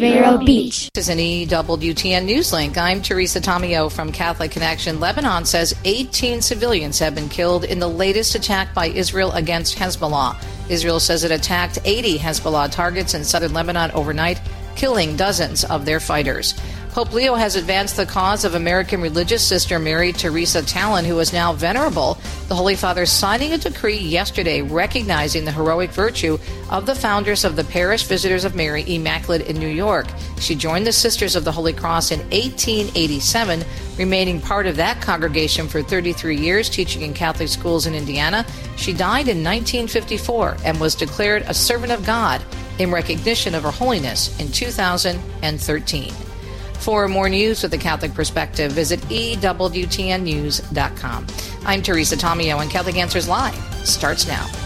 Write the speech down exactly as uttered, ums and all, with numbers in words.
Vero Beach. This is an E W T N Newslink. I'm Teresa Tomeo from Catholic Connection. Lebanon says eighteen civilians have been killed in the latest attack by Israel against Hezbollah. Israel says it attacked eighty Hezbollah targets in southern Lebanon overnight, killing dozens of their fighters. Pope Leo has advanced the cause of American religious sister Mary Teresa Tallon, who is now venerable. The Holy Father signing a decree yesterday recognizing the heroic virtue of the founders of the Parish Visitors of Mary Immaculate in New York. She joined the Sisters of the Holy Cross in eighteen eighty-seven, remaining part of that congregation for thirty-three years, teaching in Catholic schools in Indiana. She died in nineteen fifty-four and was declared a servant of God in recognition of her holiness in two thousand thirteen. For more news with a Catholic perspective, visit E W T N news dot com. I'm Teresa Tomeo, and Catholic Answers Live starts now.